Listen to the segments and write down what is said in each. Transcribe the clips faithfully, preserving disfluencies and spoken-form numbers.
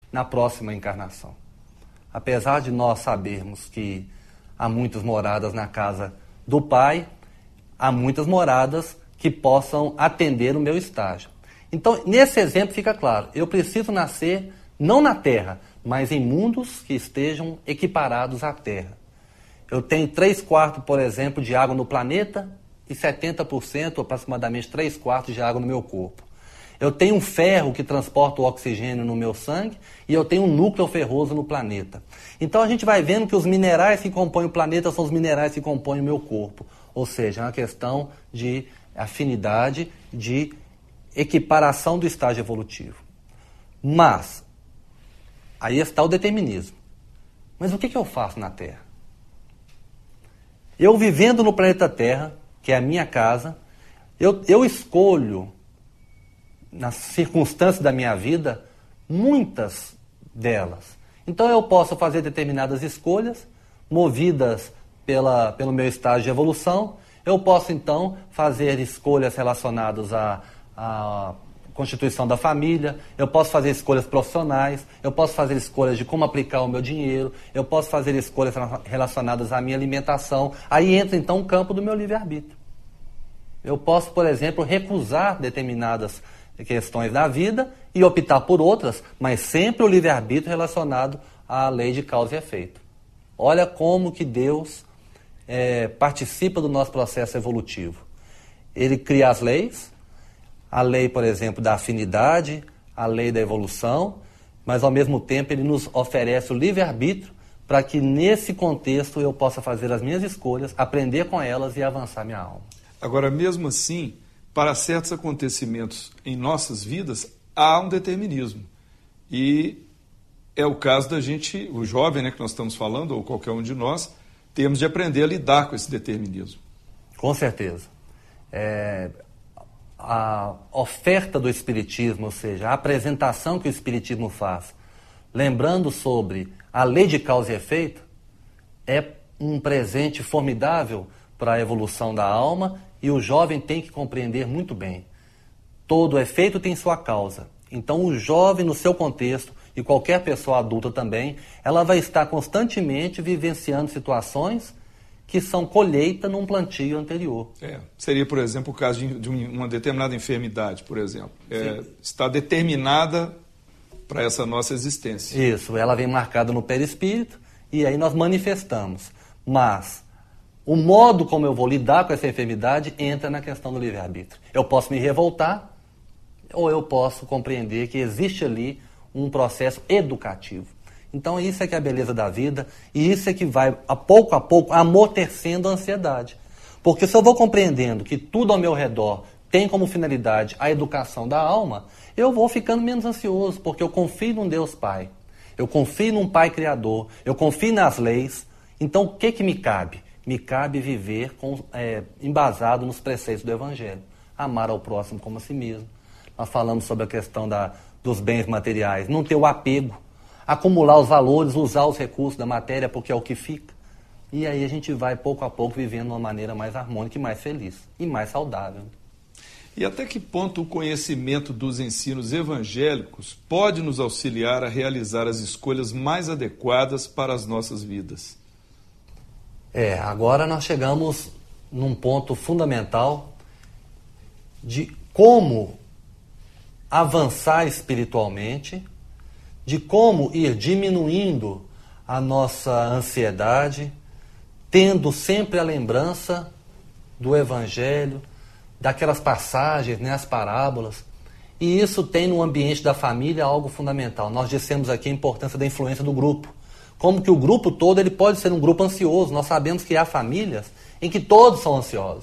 na próxima encarnação. Apesar de nós sabermos que há muitas moradas na casa do Pai, há muitas moradas que possam atender o meu estágio. Então, nesse exemplo fica claro, eu preciso nascer não na Terra, mas em mundos que estejam equiparados à Terra. Eu tenho três quartos, por exemplo, de água no planeta e setenta por cento, aproximadamente três quartos de água no meu corpo. Eu tenho um ferro que transporta o oxigênio no meu sangue e eu tenho um núcleo ferroso no planeta. Então a gente vai vendo que os minerais que compõem o planeta são os minerais que compõem o meu corpo. Ou seja, é uma questão de afinidade, de equiparação do estágio evolutivo. Mas, aí está o determinismo. Mas o que, que eu faço na Terra? Eu vivendo no planeta Terra, que é a minha casa, eu, eu escolho, nas circunstâncias da minha vida, muitas delas. Então eu posso fazer determinadas escolhas, movidas pela, pelo meu estágio de evolução. Eu posso, então, fazer escolhas relacionadas à, à constituição da família, eu posso fazer escolhas profissionais, eu posso fazer escolhas de como aplicar o meu dinheiro, eu posso fazer escolhas relacionadas à minha alimentação. Aí entra, então, o campo do meu livre-arbítrio. Eu posso, por exemplo, recusar determinadas questões da vida e optar por outras, mas sempre o livre-arbítrio relacionado à lei de causa e efeito. Olha como que Deus é, participa do nosso processo evolutivo. Ele cria as leis, a lei, por exemplo, da afinidade, a lei da evolução, mas ao mesmo tempo ele nos oferece o livre-arbítrio para que nesse contexto eu possa fazer as minhas escolhas, aprender com elas e avançar minha alma. Agora, mesmo assim, para certos acontecimentos em nossas vidas, há um determinismo. E é o caso da gente, o jovem, né, que nós estamos falando, ou qualquer um de nós, temos de aprender a lidar com esse determinismo. Com certeza. É, a oferta do Espiritismo, ou seja, a apresentação que o Espiritismo faz, lembrando sobre a lei de causa e efeito, é um presente formidável para a evolução da alma. E o jovem tem que compreender muito bem. Todo efeito tem sua causa. Então o jovem, no seu contexto, e qualquer pessoa adulta também, ela vai estar constantemente vivenciando situações que são colheita num plantio anterior. É, seria, por exemplo, o caso de, de uma determinada enfermidade, por exemplo. É, está determinada para essa nossa existência. Isso, ela vem marcada no perispírito e aí nós manifestamos. Mas o modo como eu vou lidar com essa enfermidade entra na questão do livre-arbítrio. Eu posso me revoltar ou eu posso compreender que existe ali um processo educativo. Então isso é que é a beleza da vida e isso é que vai, a pouco a pouco, amortecendo a ansiedade. Porque se eu vou compreendendo que tudo ao meu redor tem como finalidade a educação da alma, eu vou ficando menos ansioso, porque eu confio num Deus Pai, eu confio num Pai Criador, eu confio nas leis. Então o que que me cabe? Me cabe viver com, é, embasado nos preceitos do Evangelho. Amar ao próximo como a si mesmo. Nós falamos sobre a questão da, dos bens materiais. Não ter o apego. Acumular os valores, usar os recursos da matéria porque é o que fica. E aí a gente vai, pouco a pouco, vivendo de uma maneira mais harmônica e mais feliz. E mais saudável. E até que ponto o conhecimento dos ensinos evangélicos pode nos auxiliar a realizar as escolhas mais adequadas para as nossas vidas? É, agora nós chegamos num ponto fundamental de como avançar espiritualmente, de como ir diminuindo a nossa ansiedade, tendo sempre a lembrança do Evangelho, daquelas passagens, né, as parábolas. E isso tem no ambiente da família algo fundamental. Nós dissemos aqui a importância da influência do grupo. Como que o grupo todo ele pode ser um grupo ansioso. Nós sabemos que há famílias em que todos são ansiosos.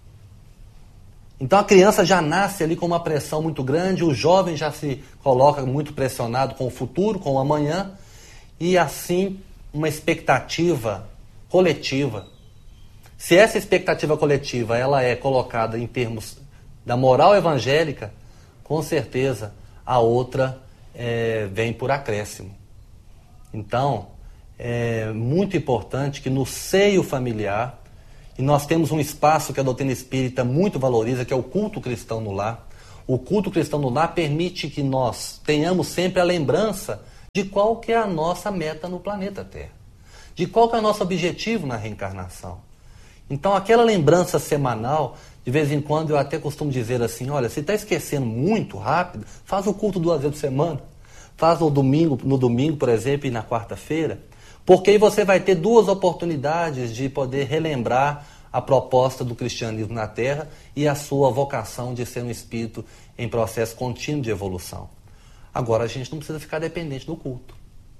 Então a criança já nasce ali com uma pressão muito grande, o jovem já se coloca muito pressionado com o futuro, com o amanhã, e assim uma expectativa coletiva. Se essa expectativa coletiva ela é colocada em termos da moral evangélica, com certeza a outra é, vem por acréscimo. Então, é muito importante que no seio familiar, e nós temos um espaço que a doutrina espírita muito valoriza, que é o culto cristão no lar. O culto cristão no lar permite que nós tenhamos sempre a lembrança de qual que é a nossa meta no planeta Terra, de qual que é o nosso objetivo na reencarnação. Então, aquela lembrança semanal, de vez em quando eu até costumo dizer assim, olha, se está esquecendo muito rápido, faz o culto duas vezes por semana, faz no domingo, no domingo, por exemplo, e na quarta-feira, porque aí você vai ter duas oportunidades de poder relembrar a proposta do cristianismo na Terra e a sua vocação de ser um espírito em processo contínuo de evolução. Agora, a gente não precisa ficar dependente do culto.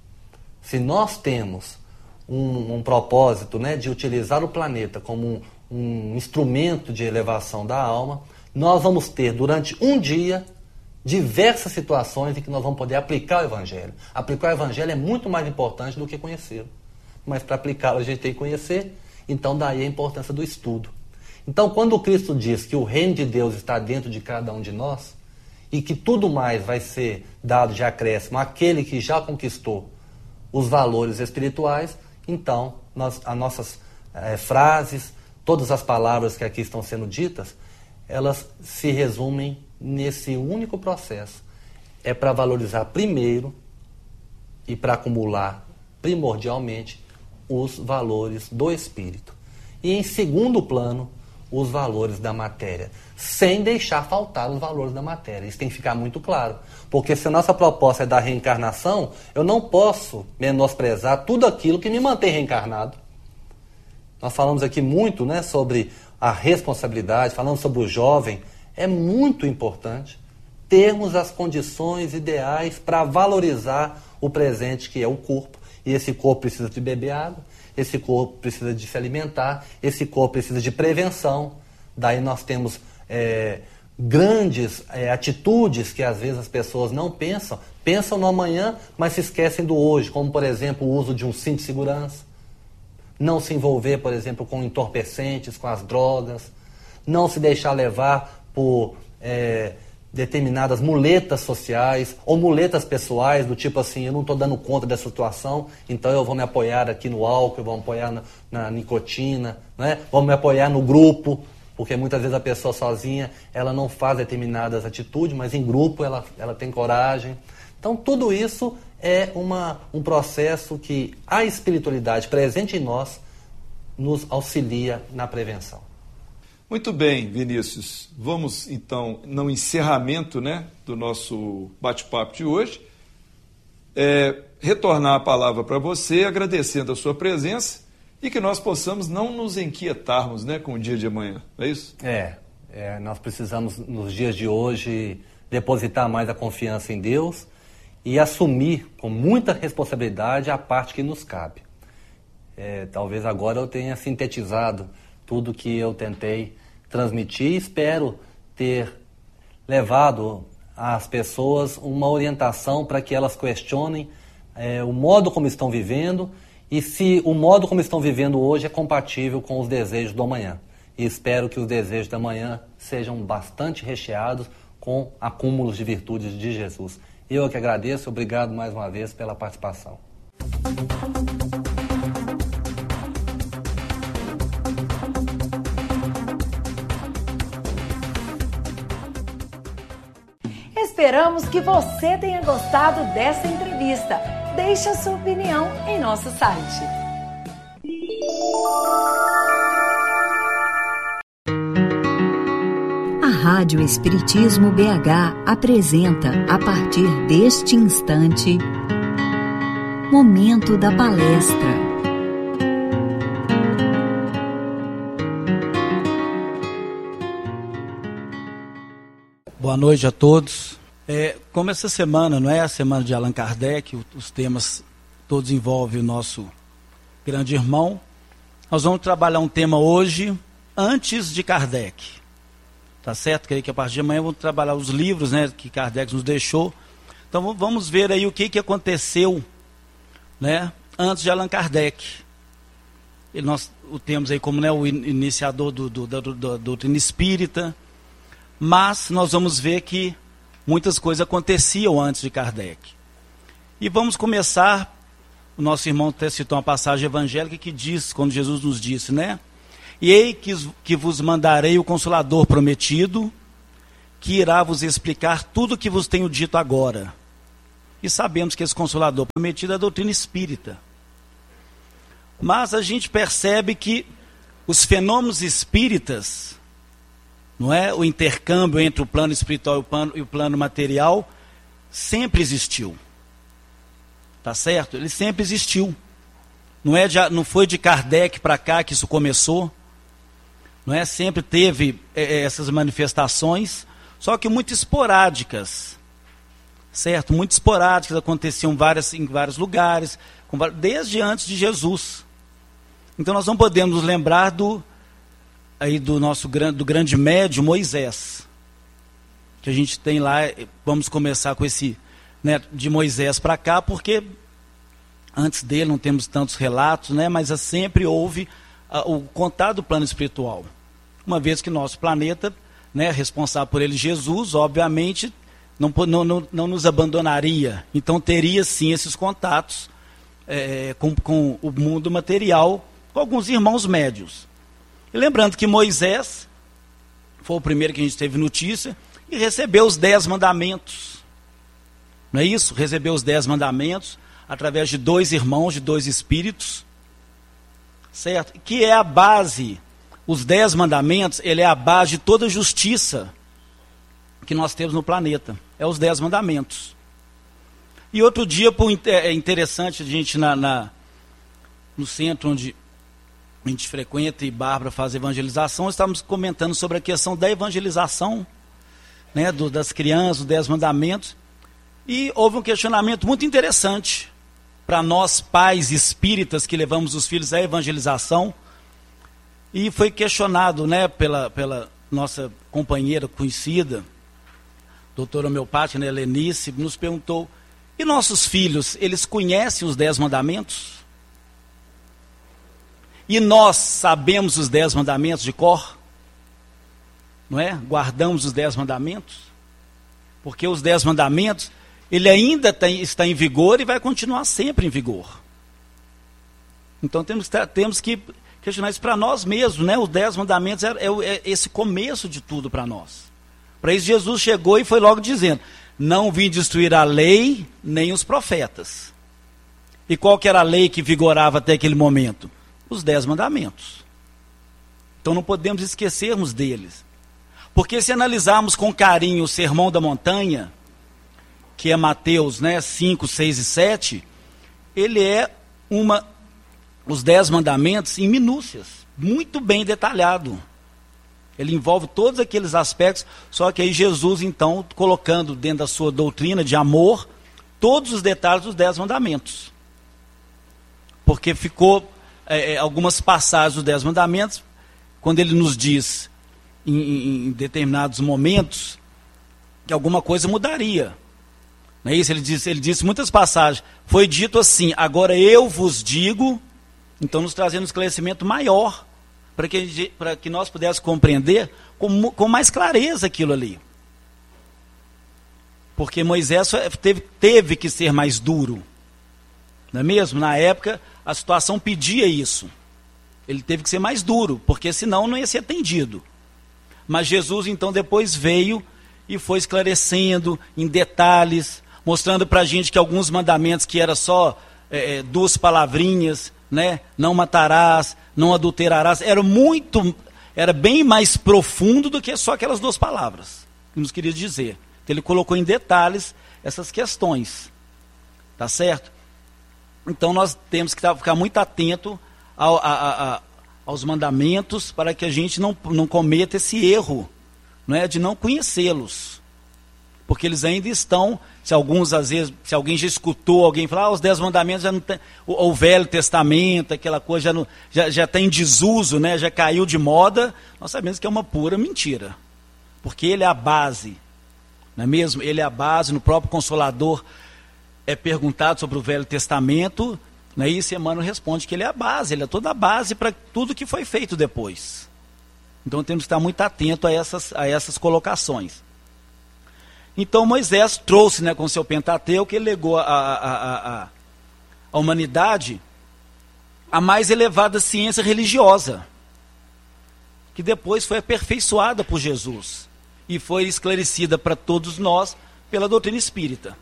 Se nós temos um, um propósito, né, de utilizar o planeta como um, um instrumento de elevação da alma, nós vamos ter, durante um dia, diversas situações em que nós vamos poder aplicar o Evangelho. Aplicar o Evangelho é muito mais importante do que conhecê-lo. Mas para aplicá-lo a gente tem que conhecer, então daí a importância do estudo. Então, quando o Cristo diz que o reino de Deus está dentro de cada um de nós, e que tudo mais vai ser dado de acréscimo àquele que já conquistou os valores espirituais, então nós, as nossas é, frases, todas as palavras que aqui estão sendo ditas, elas se resumem nesse único processo. É para valorizar primeiro e para acumular primordialmente os valores do espírito. E em segundo plano, os valores da matéria, sem deixar faltar os valores da matéria. Isso tem que ficar muito claro. Porque se a nossa proposta é da reencarnação, eu não posso menosprezar tudo aquilo que me mantém reencarnado. Nós falamos aqui muito, né, sobre a responsabilidade, falamos sobre o jovem. É muito importante termos as condições ideais para valorizar o presente, que é o corpo. E esse corpo precisa de beber água, esse corpo precisa de se alimentar, esse corpo precisa de prevenção. Daí nós temos é, grandes é, atitudes que às vezes as pessoas não pensam, pensam no amanhã, mas se esquecem do hoje, como por exemplo o uso de um cinto de segurança, não se envolver, por exemplo, com entorpecentes, com as drogas, não se deixar levar por é, determinadas muletas sociais ou muletas pessoais, do tipo assim, eu não estou dando conta dessa situação, então eu vou me apoiar aqui no álcool, eu vou me apoiar na, na nicotina, né? Vou me apoiar no grupo, porque muitas vezes a pessoa sozinha, ela não faz determinadas atitudes, mas em grupo ela, ela tem coragem. Então tudo isso é uma, um processo que a espiritualidade presente em nós nos auxilia na prevenção. Muito bem, Vinícius. Vamos, então, no encerramento, né, do nosso bate-papo de hoje, é, retornar a palavra para você, agradecendo a sua presença e que nós possamos não nos inquietarmos, né, com o dia de amanhã. É isso? É, é, nós precisamos, nos dias de hoje, depositar mais a confiança em Deus e assumir com muita responsabilidade a parte que nos cabe. É, talvez agora eu tenha sintetizado tudo que eu tentei transmitir, espero ter levado às pessoas uma orientação para que elas questionem é, o modo como estão vivendo e se o modo como estão vivendo hoje é compatível com os desejos do amanhã. E espero que os desejos da manhã sejam bastante recheados com acúmulos de virtudes de Jesus. Eu que agradeço, obrigado mais uma vez pela participação. Esperamos que você tenha gostado dessa entrevista. Deixe a sua opinião em nosso site. A Rádio Espiritismo B H apresenta, a partir deste instante, Momento da Palestra. Boa noite a todos. É, como essa semana não é a semana de Allan Kardec, os temas todos envolvem o nosso grande irmão, nós vamos trabalhar um tema hoje antes de Kardec. Tá certo? Creio que a partir de amanhã vamos trabalhar os livros, né, que Kardec nos deixou. Então vamos ver aí o que, que aconteceu, né, antes de Allan Kardec. E nós o temos aí como, né, o iniciador do, do, do, do, do doutrina espírita, mas nós vamos ver que muitas coisas aconteciam antes de Kardec. E vamos começar, o nosso irmão até citou uma passagem evangélica que diz, quando Jesus nos disse, né? E ei que, que vos mandarei o Consolador prometido, que irá vos explicar tudo o que vos tenho dito agora. e sabemos que esse Consolador prometido é a doutrina espírita. Mas a gente percebe que os fenômenos espíritas, não é, o intercâmbio entre o plano espiritual e o plano, e o plano material, sempre existiu. Tá certo? Ele sempre existiu. Não, é de, não foi de Kardec para cá que isso começou. Não é? Sempre teve é, essas manifestações, só que muito esporádicas. Certo? Muito esporádicas, aconteciam várias, em vários lugares, desde antes de Jesus. Então nós não podemos nos lembrar do, aí do nosso do grande médium Moisés, que a gente tem lá. Vamos começar com esse, né, de Moisés para cá, porque antes dele não temos tantos relatos, né, mas sempre houve a, o contato do plano espiritual. Uma vez que nosso planeta, né, responsável por ele, Jesus, obviamente, não, não, não, não nos abandonaria. Então teria sim esses contatos é, com, com o mundo material, com alguns irmãos médios. E lembrando que Moisés foi o primeiro que a gente teve notícia e recebeu os dez mandamentos. Não é isso? Recebeu os dez mandamentos através de dois irmãos, de dois espíritos, certo? Que é a base, os dez mandamentos, ele é a base de toda a justiça que nós temos no planeta. É os dez mandamentos. E outro dia, é interessante, a gente na, na, no centro onde a gente frequenta e Bárbara faz evangelização, estávamos comentando sobre a questão da evangelização, né, do, das crianças, os dez mandamentos, e houve um questionamento muito interessante para nós pais espíritas que levamos os filhos à evangelização, e foi questionado, né, pela, pela nossa companheira conhecida, doutora homeopática, né, Helenice, nos perguntou: e nossos filhos, eles conhecem os dez mandamentos? E nós sabemos os dez mandamentos de cor? Não é? Guardamos os dez mandamentos? Porque os dez mandamentos, ele ainda tem, está em vigor e vai continuar sempre em vigor. Então temos, temos que questionar isso para nós mesmos, né? Os dez mandamentos é, é, é esse começo de tudo para nós. Para isso Jesus chegou e foi logo dizendo: não vim destruir a lei nem os profetas. E qual que era a lei que vigorava até aquele momento? Os dez mandamentos. Então não podemos esquecermos deles. Porque se analisarmos com carinho o Sermão da Montanha, que é Mateus, né, cinco, seis e sete, ele é uma, os dez mandamentos em minúcias, muito bem detalhado. Ele envolve todos aqueles aspectos, só que aí Jesus, então, colocando dentro da sua doutrina de amor, todos os detalhes dos dez mandamentos. Porque ficou é, algumas passagens dos dez mandamentos, quando ele nos diz, em, em determinados momentos, que alguma coisa mudaria. Não é isso? Ele disse, ele disse muitas passagens, foi dito assim: agora eu vos digo, então nos trazendo um esclarecimento maior, para que, para que nós pudéssemos compreender com, com mais clareza aquilo ali. Porque Moisés teve, teve que ser mais duro, não é mesmo? Na época, a situação pedia isso. Ele teve que ser mais duro, porque senão não ia ser atendido. Mas Jesus, então, depois veio e foi esclarecendo em detalhes, mostrando para a gente que alguns mandamentos que era só é, duas palavrinhas, né? Não matarás, não adulterarás, era muito, era bem mais profundo do que só aquelas duas palavras que nos queria dizer. Então, ele colocou em detalhes essas questões, tá certo? Então nós temos que ficar muito atento ao, a, a, a, aos mandamentos, para que a gente não, não cometa esse erro, não é, de não conhecê-los. Porque eles ainda estão, se alguns, às vezes, se alguém já escutou alguém falar, ah, os dez mandamentos já não tem, o, o Velho Testamento, aquela coisa já, não, já, já está em desuso, né, já caiu de moda, nós sabemos que é uma pura mentira. Porque ele é a base, não é mesmo? Ele é a base. No próprio Consolador é perguntado sobre o Velho Testamento, né, e esse Emmanuel responde que ele é a base, ele é toda a base para tudo que foi feito depois. Então temos que estar muito atento a essas, a essas colocações. Então Moisés trouxe, né, com o seu Pentateuco, ele legou a, a, a, a, a humanidade a mais elevada ciência religiosa, que depois foi aperfeiçoada por Jesus e foi esclarecida para todos nós pela doutrina espírita.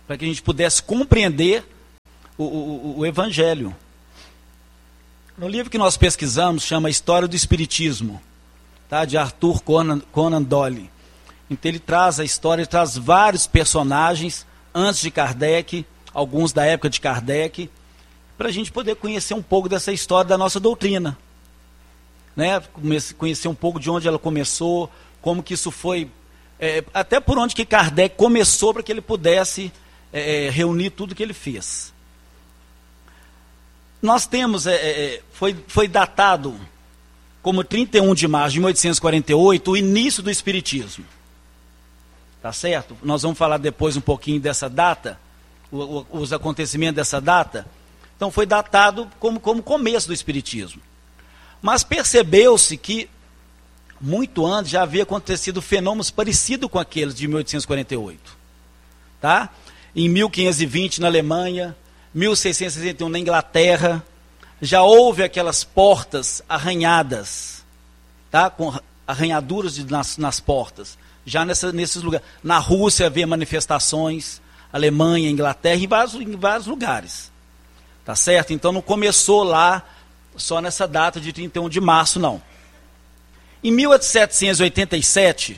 para que a gente pudesse compreender o, o, o Evangelho. No livro que nós pesquisamos, chama História do Espiritismo, tá? De Arthur Conan, Conan Doyle. Então ele traz a história, ele traz vários personagens antes de Kardec, alguns da época de Kardec, para a gente poder conhecer um pouco dessa história da nossa doutrina, né? Conhecer um pouco de onde ela começou, como que isso foi, é, até por onde que Kardec começou para que ele pudesse é, reunir tudo que ele fez. Nós temos, é, é, foi, foi datado como trinta e um de março de mil oitocentos e quarenta e oito, o início do Espiritismo. Tá certo? Nós vamos falar depois um pouquinho dessa data, o, o, os acontecimentos dessa data. Então foi datado como, como começo do Espiritismo. Mas percebeu-se que, muito antes, já havia acontecido fenômenos parecidos com aqueles de mil oitocentos e quarenta e oito. Tá? Em mil quinhentos e vinte, na Alemanha, mil seiscentos e sessenta e um, na Inglaterra, já houve aquelas portas arranhadas, tá? Com arranhaduras de, nas, nas portas. Já nessa, nesses lugares. Na Rússia havia manifestações, Alemanha, Inglaterra, em vários, em vários lugares. Tá certo? Então não começou lá só nessa data de trinta e um de março, não. Em mil setecentos e oitenta e sete,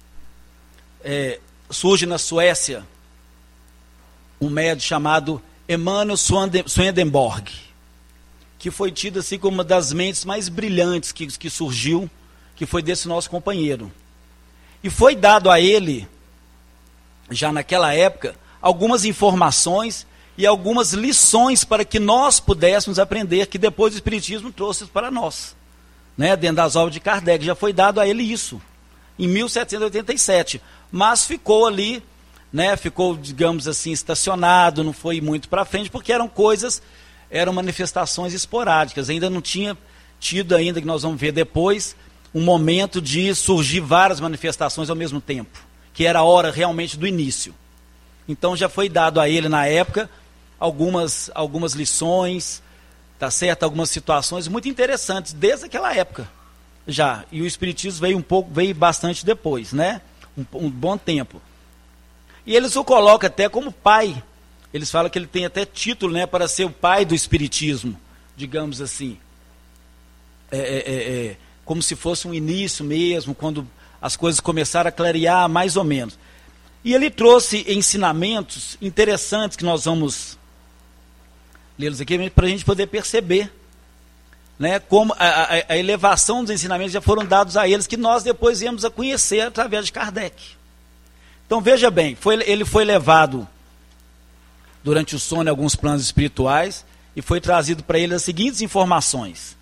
é, surge na Suécia um médium chamado Emanuel Swedenborg, que foi tido assim como uma das mentes mais brilhantes que, que surgiu, que foi desse nosso companheiro. E foi dado a ele, já naquela época, algumas informações e algumas lições para que nós pudéssemos aprender, que depois o Espiritismo trouxe para nós. Né? Dentro das obras de Kardec, já foi dado a ele isso, em mil setecentos e oitenta e sete. Mas ficou ali, né? Ficou, digamos assim, estacionado, não foi muito para frente, porque eram coisas, eram manifestações esporádicas. Ainda não tinha tido ainda, que nós vamos ver depois, um momento de surgir várias manifestações ao mesmo tempo, que era a hora realmente do início. Então já foi dado a ele na época algumas, algumas lições, tá certo? Algumas situações muito interessantes desde aquela época já. E o Espiritismo veio um pouco, veio bastante depois, né? Um, um bom tempo. E eles o colocam até como pai. Eles falam que ele tem até título, né, para ser o pai do Espiritismo, digamos assim. É, é, é, como se fosse um início mesmo, quando as coisas começaram a clarear mais ou menos. E ele trouxe ensinamentos interessantes que nós vamos lê-los aqui para a gente poder perceber, né, como a, a, a elevação dos ensinamentos já foram dados a eles, que nós depois viemos a conhecer através de Kardec. Então veja bem, foi, ele foi levado durante o sono em alguns planos espirituais e foi trazido para ele as seguintes informações.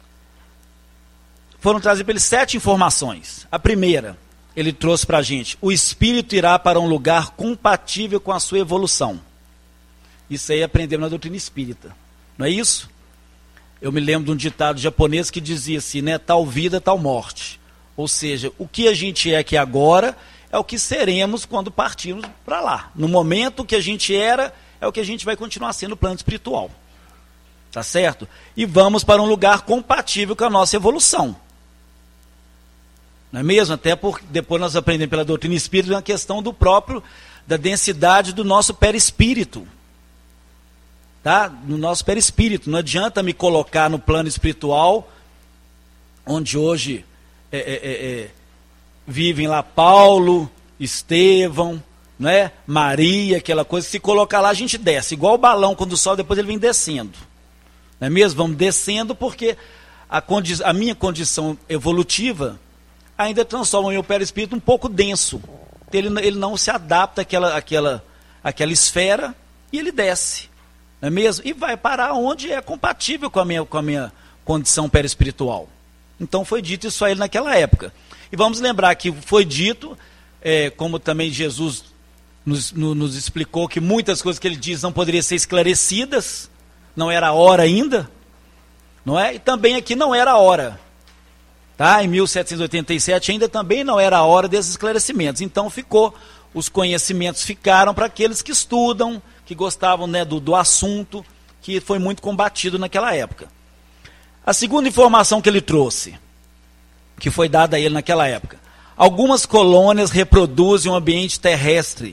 Foram trazidas para ele sete informações. A primeira, ele trouxe para a gente: o espírito irá para um lugar compatível com a sua evolução. Isso aí aprendemos na doutrina espírita, não é isso? Eu me lembro de um ditado japonês que dizia assim, né, tal vida, tal morte. Ou seja, o que a gente é aqui agora é o que seremos quando partirmos para lá. No momento que a gente era, é o que a gente vai continuar sendo no plano espiritual. Tá certo? E vamos para um lugar compatível com a nossa evolução. Não é mesmo? Até porque depois nós aprendemos pela doutrina espírita a questão do próprio, da densidade do nosso perispírito. Tá? No nosso perispírito. Não adianta me colocar no plano espiritual, onde hoje é, é, é, vivem lá Paulo, Estevão, né? Maria, aquela coisa. Se colocar lá, a gente desce. Igual o balão, quando sobe, depois ele vem descendo. Não é mesmo? Vamos descendo porque a, condi a minha condição evolutiva ainda transforma o meu perispírito um pouco denso. Ele, ele não se adapta àquela, àquela, àquela esfera e ele desce. Não é mesmo? E vai parar onde é compatível com a minha, com a minha condição perispiritual. Então foi dito isso a ele naquela época. E vamos lembrar que foi dito, é, como também Jesus nos, no, nos explicou, que muitas coisas que ele diz não poderiam ser esclarecidas, não era a hora ainda, não é? E também aqui não era a hora. Tá? Em mil setecentos e oitenta e sete ainda também não era a hora desses esclarecimentos. Então ficou, os conhecimentos ficaram para aqueles que estudam, que gostavam, né, do, do assunto, que foi muito combatido naquela época. A segunda informação que ele trouxe, que foi dada a ele naquela época: algumas colônias reproduzem o ambiente terrestre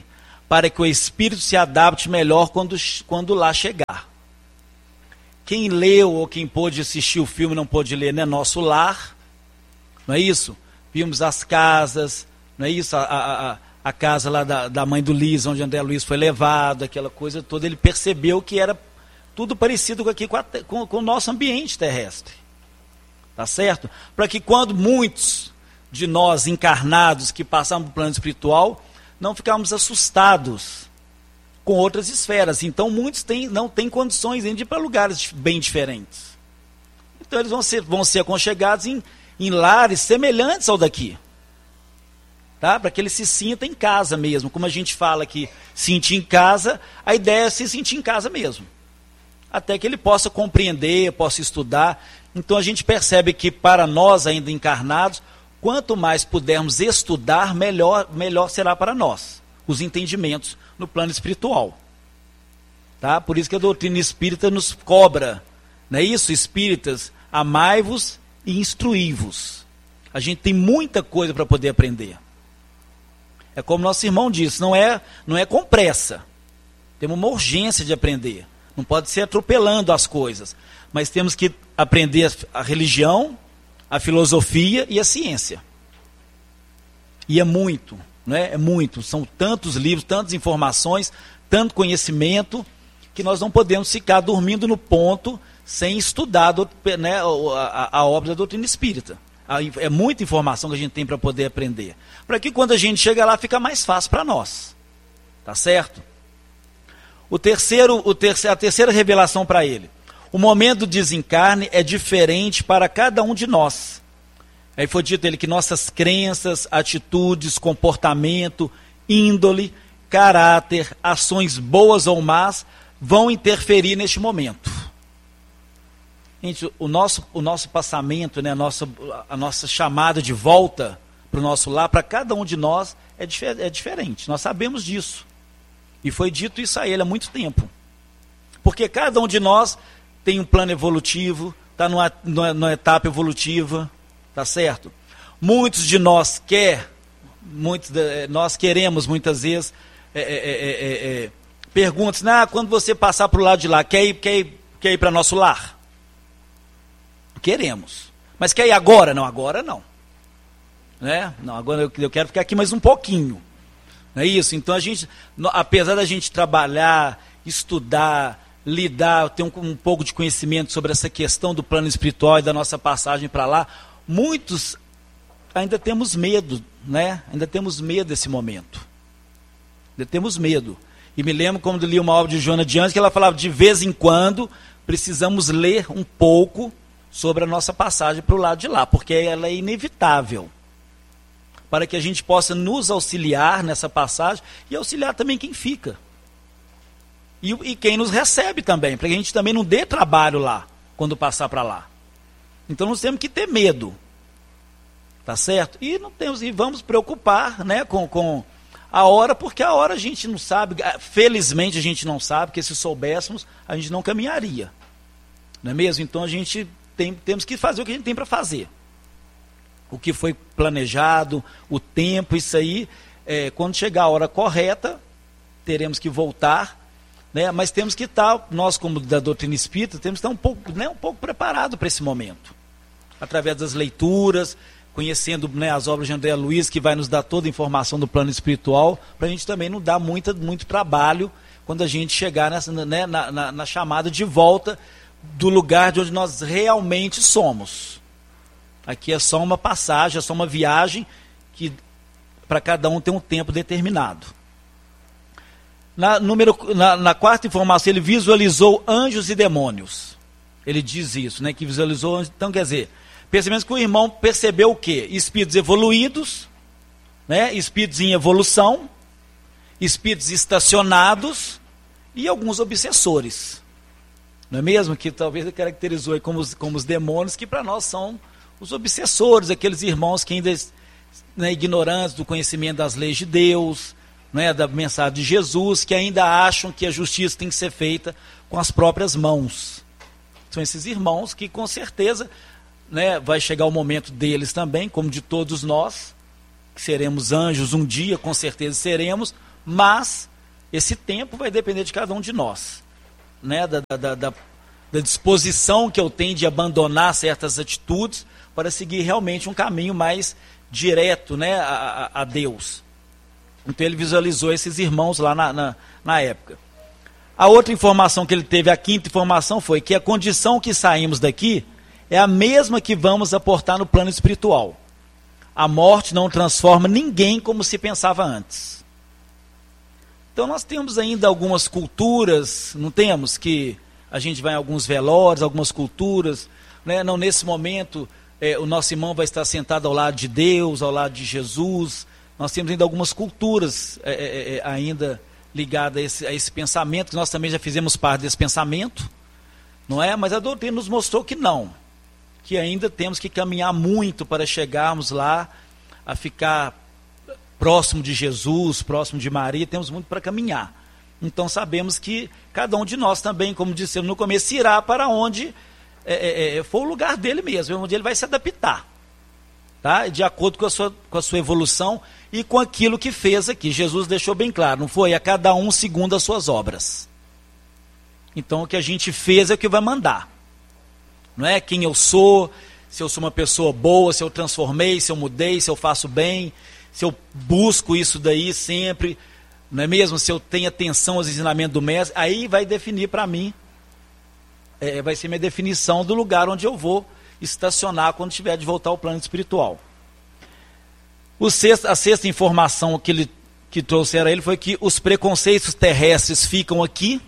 para que o espírito se adapte melhor quando, quando lá chegar. Quem leu ou quem pôde assistir o filme não pôde ler, né? Nosso Lar, não é isso? Vimos as casas, não é isso? A, a, a casa lá da, da mãe do Luiz, onde André Luiz foi levado, aquela coisa toda. Ele percebeu que era tudo parecido com, aqui, com, a, com, com o nosso ambiente terrestre. Tá certo? Para que quando muitos de nós encarnados que passamos para o plano espiritual, não ficarmos assustados com outras esferas. Então muitos têm, não têm condições de ir para lugares bem diferentes. Então eles vão ser, vão ser aconchegados em, em lares semelhantes ao daqui. Tá? Para que ele se sinta em casa mesmo. Como a gente fala que sentir em casa, a ideia é se sentir em casa mesmo. Até que ele possa compreender, possa estudar. Então a gente percebe que para nós ainda encarnados, quanto mais pudermos estudar, melhor, melhor será para nós os entendimentos no plano espiritual. Tá? Por isso que a doutrina espírita nos cobra, não é isso? Espíritas, amai-vos e instruí-vos. A gente tem muita coisa para poder aprender. É como nosso irmão disse, não é, não é com pressa. Temos uma urgência de aprender. Não pode ser atropelando as coisas. Mas temos que aprender a religião, a filosofia e a ciência. E é muito, não é? É muito. São tantos livros, tantas informações, tanto conhecimento, que nós não podemos ficar dormindo no ponto sem estudar, né, a, a obra da doutrina espírita. É muita informação que a gente tem para poder aprender. Para que quando a gente chega lá, fica mais fácil para nós. Tá certo? O terceiro, o terceiro, a terceira revelação para ele. O momento do desencarne é diferente para cada um de nós. Aí foi dito ele que nossas crenças, atitudes, comportamento, índole, caráter, ações boas ou más vão interferir neste momento. Gente, o nosso, o nosso passamento, né, a, nossa, a nossa chamada de volta para o nosso lar, para cada um de nós, é, difer é diferente. Nós sabemos disso. E foi dito isso a ele há muito tempo. Porque cada um de nós tem um plano evolutivo, está numa, numa, numa etapa evolutiva, tá certo? Muitos de nós quer, muitos de, nós queremos muitas vezes, é, é, é, é, perguntas, ah, quando você passar para o lado de lá, quer ir, quer ir, quer ir para nosso lar? Queremos. Mas quer ir agora? Não, agora não. Né? Não, agora eu, eu quero ficar aqui mais um pouquinho. Não é isso? Então a gente, apesar da gente trabalhar, estudar, lidar, ter um, um pouco de conhecimento sobre essa questão do plano espiritual e da nossa passagem para lá, muitos ainda temos medo, né? Ainda temos medo desse momento. Ainda temos medo. E me lembro quando li uma obra de Joana de Anjos, que ela falava de vez em quando precisamos ler um pouco sobre a nossa passagem para o lado de lá, porque ela é inevitável. Para que a gente possa nos auxiliar nessa passagem e auxiliar também quem fica. E, e quem nos recebe também, para que a gente também não dê trabalho lá, quando passar para lá. Então nós temos que ter medo. Tá certo? E, não temos, e vamos preocupar, né, com, com a hora, porque a hora a gente não sabe, felizmente a gente não sabe, porque se soubéssemos, a gente não caminharia. Não é mesmo? Então a gente tem, temos que fazer o que a gente tem para fazer. O que foi planejado, o tempo, isso aí, é, quando chegar a hora correta, teremos que voltar, né? Mas temos que estar, nós como da doutrina espírita, temos que estar um pouco, né, um pouco preparado para esse momento. Através das leituras, conhecendo, né, as obras de André Luiz, que vai nos dar toda a informação do plano espiritual, para a gente também não dar muita, muito trabalho quando a gente chegar nessa, né, na, na, na chamada de volta do lugar de onde nós realmente somos. Aqui é só uma passagem, é só uma viagem que para cada um tem um tempo determinado. Na, número, na, na quarta informação, ele visualizou anjos e demônios. Ele diz isso, né, que visualizou anjos. Então, quer dizer, percebemos que o irmão percebeu o quê? Espíritos evoluídos, né, espíritos em evolução, espíritos estacionados e alguns obsessores. Não é mesmo? Que talvez ele caracterizou aí como os, como os demônios, que para nós são os obsessores, aqueles irmãos que ainda, né, ignorantes do conhecimento das leis de Deus, né, da mensagem de Jesus, que ainda acham que a justiça tem que ser feita com as próprias mãos. São esses irmãos que com certeza, né, vai chegar o momento deles também, como de todos nós, que seremos anjos um dia, com certeza seremos, mas Esse tempo vai depender de cada um de nós, né? da, da, da, da disposição que eu tenho de abandonar certas atitudes para seguir realmente um caminho mais direto, né, a, a, a Deus. Então ele visualizou esses irmãos lá na, na, na época. A outra informação que ele teve, a quinta informação, foi que a condição que saímos daqui é a mesma que vamos aportar no plano espiritual. A morte não transforma ninguém como se pensava antes. Então nós temos ainda algumas culturas, não temos, que a gente vai em alguns velórios, algumas culturas, né? Não, nesse momento é, o nosso irmão vai estar sentado ao lado de Deus, ao lado de Jesus. Nós temos ainda algumas culturas é, é, é, ainda ligadas a esse, a esse pensamento, que nós também já fizemos parte desse pensamento, não é? Mas a doutrina nos mostrou que não, que ainda temos que caminhar muito para chegarmos lá a ficar próximo de Jesus, próximo de Maria, temos muito para caminhar. Então sabemos que cada um de nós também, como dissemos no começo, irá para onde é, é, for o lugar dele mesmo, onde ele vai se adaptar, tá? De acordo com a sua, com a sua evolução e com aquilo que fez aqui. Jesus deixou bem claro, não foi? A cada um segundo as suas obras. Então o que a gente fez é o que vai mandar. Não é quem eu sou, se eu sou uma pessoa boa, se eu transformei, se eu mudei, se eu faço bem, se eu busco isso daí sempre, não é mesmo? Se eu tenho atenção aos ensinamentos do mestre, aí vai definir para mim, é, vai ser minha definição do lugar onde eu vou estacionar quando tiver de voltar ao plano espiritual. O sexto, a sexta informação que, ele, que trouxeram a ele foi que os preconceitos terrestres ficam aqui,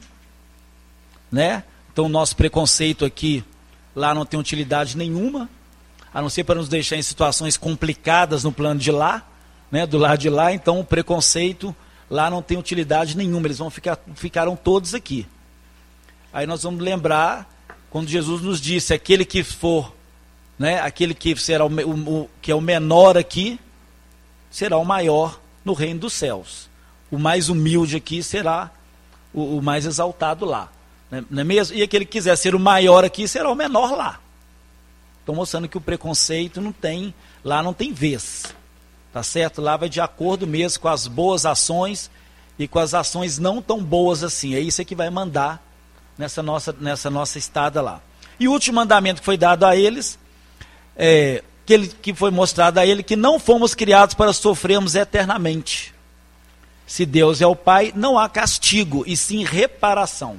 né? Então o nosso preconceito aqui, lá não tem utilidade nenhuma, a não ser para nos deixar em situações complicadas no plano de lá, né? Do lado de lá. Então o preconceito lá não tem utilidade nenhuma, eles vão ficar, ficaram todos aqui. Aí nós vamos lembrar quando Jesus nos disse, aquele que for, né, aquele que será o, o, o, que é o menor aqui, será o maior no reino dos céus. O mais humilde aqui será o, o mais exaltado lá. Né, não é mesmo? E aquele que quiser ser o maior aqui, será o menor lá. Estou mostrando que o preconceito não tem, lá não tem vez. Tá certo? Lá vai de acordo mesmo com as boas ações e com as ações não tão boas assim. É isso que vai mandar nessa nossa, nessa nossa estada lá. E o último mandamento que foi dado a eles, é, que, ele, que foi mostrado a ele, que não fomos criados para sofrermos eternamente. Se Deus é o Pai, não há castigo, e sim reparação.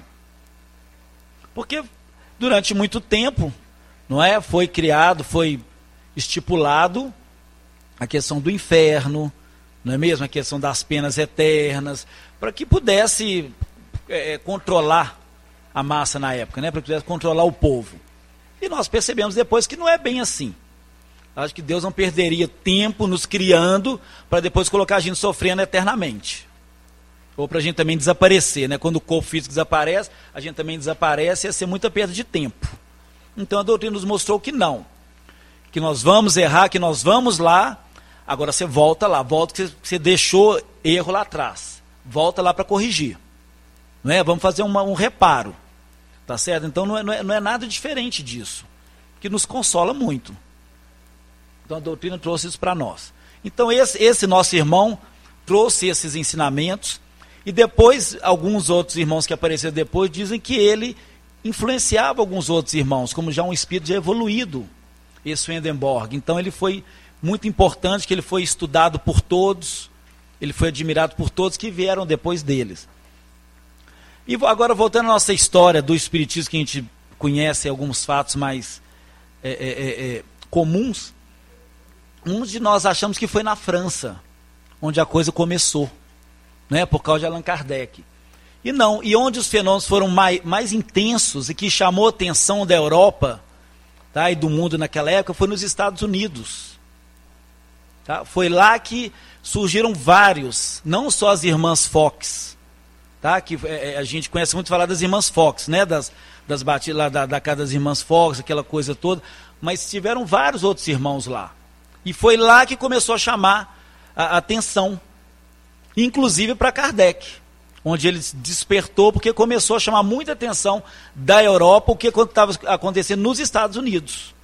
Porque durante muito tempo, não é, foi criado, foi estipulado a questão do inferno, não é mesmo? A questão das penas eternas, para que pudesse é, controlar a massa na época, né? Para que pudesse controlar o povo. E nós percebemos depois que não é bem assim. Acho que Deus não perderia tempo nos criando para depois colocar a gente sofrendo eternamente. Ou para a gente também desaparecer, né? Quando o corpo físico desaparece, a gente também desaparece, ia ser muita perda de tempo. Então a doutrina nos mostrou que não. Que nós vamos errar, que nós vamos lá, agora você volta lá, volta que você deixou erro lá atrás. Volta lá para corrigir. Não é? Vamos fazer uma, um reparo. Tá certo? Então não é, não, é, não é nada diferente disso. Que nos consola muito. Então a doutrina trouxe isso para nós. Então esse, esse nosso irmão trouxe esses ensinamentos. E depois, alguns outros irmãos que apareceram depois dizem que ele influenciava alguns outros irmãos, como já um espírito já evoluído, esse Swedenborg. Então ele foi muito importante, que ele foi estudado por todos, ele foi admirado por todos que vieram depois deles. E agora voltando à nossa história do espiritismo, que a gente conhece alguns fatos mais é, é, é, comuns, uns de nós achamos que foi na França, onde a coisa começou, né, por causa de Allan Kardec. E não, e onde os fenômenos foram mais, mais intensos e que chamou a atenção da Europa, tá, e do mundo naquela época, foi nos Estados Unidos. Tá? Foi lá que surgiram vários, não só as irmãs Fox, tá, que é, a gente conhece muito falar das irmãs Fox, né, das, das batidas lá da, da casa das irmãs Fox, aquela coisa toda, mas tiveram vários outros irmãos lá. E foi lá que começou a chamar a, a atenção, inclusive para Kardec, onde ele despertou, porque começou a chamar muita atenção da Europa, o que estava acontecendo nos Estados Unidos.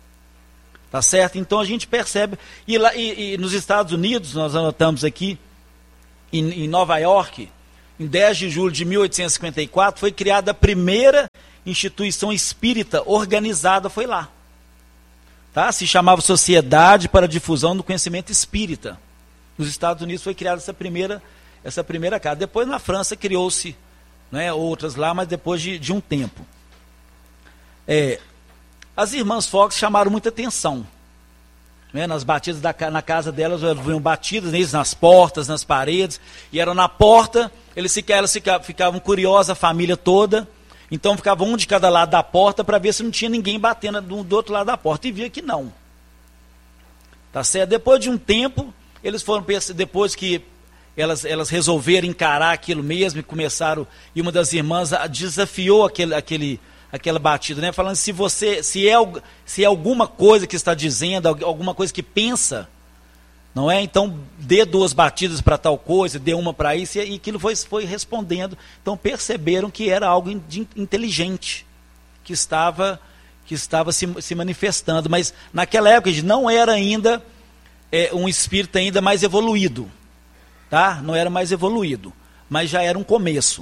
Tá certo? Então a gente percebe, e, lá, e, e nos Estados Unidos, nós anotamos aqui, em, em Nova York, em dez de julho de mil oitocentos e cinquenta e quatro, foi criada a primeira instituição espírita organizada, foi lá. Tá? Se chamava Sociedade para a Difusão do Conhecimento Espírita. Nos Estados Unidos foi criada essa primeira, essa primeira casa. Depois na França criou-se, né, outras lá, mas depois de, de um tempo. É, as irmãs Fox chamaram muita atenção. Né, nas batidas da, na casa delas, vinham batidas neles, nas portas, nas paredes, e eram na porta, eles ficavam, elas ficavam, ficavam curiosas, a família toda, então ficavam um de cada lado da porta para ver se não tinha ninguém batendo do, do outro lado da porta, e via que não. Tá certo? Depois de um tempo, eles foram, depois que elas, elas resolveram encarar aquilo mesmo, e começaram, e uma das irmãs desafiou aquele... aquele aquela batida, né? Falando se você, se é, se é alguma coisa que está dizendo, alguma coisa que pensa, não é? Então dê duas batidas para tal coisa, dê uma para isso, e aquilo foi, foi respondendo. Então perceberam que era algo de inteligente que estava, que estava se, se manifestando, mas naquela época não era ainda é, um espírito ainda mais evoluído, tá? Não era mais evoluído, mas já era um começo.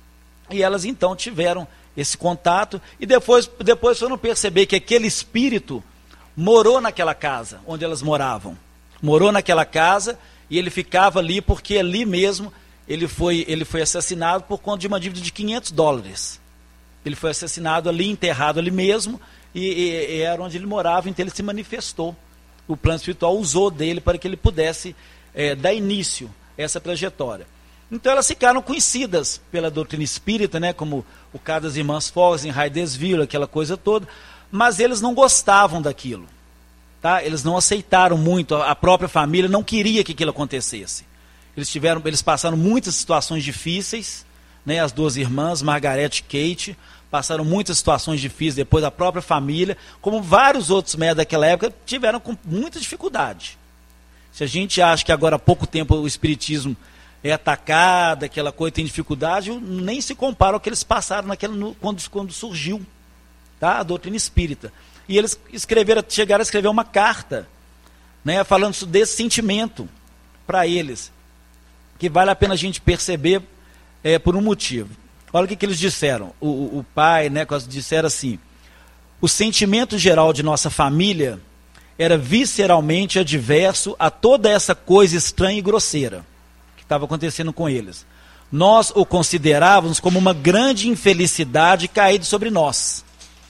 E elas então tiveram esse contato, e depois, depois foram perceber que aquele espírito morou naquela casa, onde elas moravam. Morou naquela casa, e ele ficava ali, porque ali mesmo ele foi, ele foi assassinado por conta de uma dívida de quinhentos dólares. Ele foi assassinado ali, enterrado ali mesmo, e, e, e era onde ele morava, então ele se manifestou. O plano espiritual usou dele para que ele pudesse é, dar início a essa trajetória. Então elas ficaram conhecidas pela doutrina espírita, né, como o caso das irmãs Fox em Hydesville, aquela coisa toda, mas eles não gostavam daquilo. Tá? Eles não aceitaram muito, a própria família não queria que aquilo acontecesse. Eles, tiveram, eles passaram muitas situações difíceis, né, as duas irmãs, Margaret e Kate, passaram muitas situações difíceis depois da própria família, como vários outros médicos daquela época tiveram com muita dificuldade. Se a gente acha que agora há pouco tempo o espiritismo é atacado, aquela coisa tem dificuldade, nem se compara ao que eles passaram naquela, no, quando, quando surgiu, tá, a doutrina espírita. E eles escreveram, chegaram a escrever uma carta, né, falando desse sentimento para eles, que vale a pena a gente perceber é, por um motivo. Olha o que, que eles disseram. O, o, o pai, né, disseram assim: o sentimento geral de nossa família era visceralmente adverso a toda essa coisa estranha e grosseira estava acontecendo com eles. Nós o considerávamos como uma grande infelicidade caída sobre nós.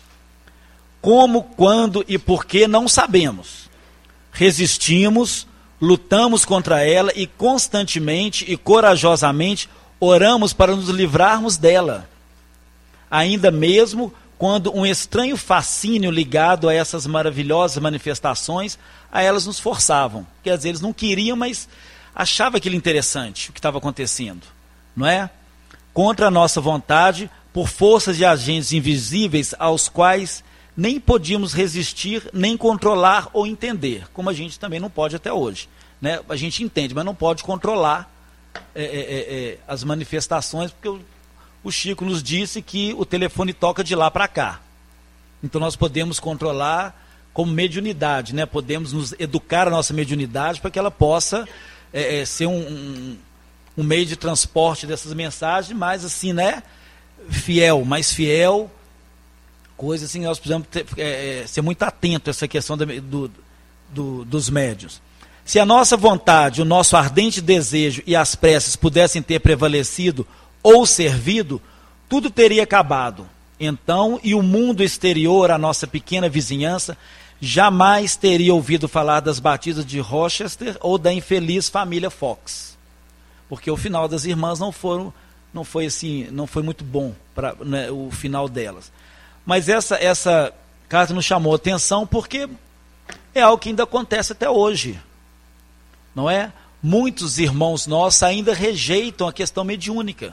Como, quando e por que não sabemos. Resistimos, lutamos contra ela e constantemente e corajosamente oramos para nos livrarmos dela. Ainda mesmo quando um estranho fascínio ligado a essas maravilhosas manifestações, a elas nos forçavam. Quer dizer, eles não queriam, mas achava aquilo interessante, o que estava acontecendo, não é? Contra a nossa vontade, por forças de agentes invisíveis aos quais nem podíamos resistir, nem controlar ou entender, como a gente também não pode até hoje, né? A gente entende, mas não pode controlar é, é, é, as manifestações, porque o, o Chico nos disse que o telefone toca de lá para cá. Então nós podemos controlar como mediunidade, né? Podemos nos educar a nossa mediunidade para que ela possa É, é, ser um, um, um meio de transporte dessas mensagens, mas assim, né, fiel, mais fiel, coisa assim, nós precisamos ter, é, ser muito atentos a essa questão da, do, do, dos médiuns. Se a nossa vontade, o nosso ardente desejo e as preces pudessem ter prevalecido ou servido, tudo teria acabado. Então, e o mundo exterior, a nossa pequena vizinhança, jamais teria ouvido falar das batidas de Rochester ou da infeliz família Fox, porque o final das irmãs não foram, não foi assim, não foi muito bom para, né, o final delas. Mas essa essa carta nos chamou a atenção porque é algo que ainda acontece até hoje, não é? Muitos irmãos nossos ainda rejeitam a questão mediúnica,